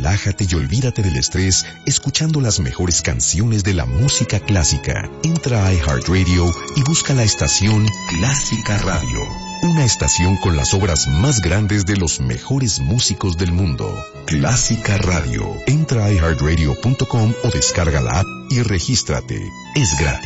Relájate y olvídate del estrés escuchando las mejores canciones de la música clásica. Entra a iHeartRadio y busca la estación Clásica Radio. Una estación con las obras más grandes de los mejores músicos del mundo. Clásica Radio. Entra a iHeartRadio.com o descarga la app y regístrate. Es gratis.